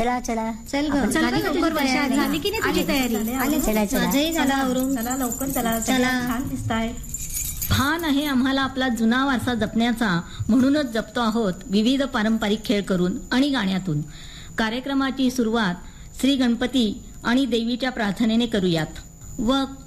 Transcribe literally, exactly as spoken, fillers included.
चला चला चल ग आपण- चल ग, लवकर वर्षा आली. झाली की नाही तुझी तयारी? आली. चला चला माझंही झालं आवरून. चला लवकर चला. चला. छान दिसताय. भान आहे आम्हाला आपला जुना वारसा जपण्याचा, म्हणूनच जपतो आहोत विविध पारंपरिक खेळ करून आणि गाण्यातून. कार्यक्रमाची सुरुवात श्री गणपती आणि देवीच्या प्रार्थनेने करूयात व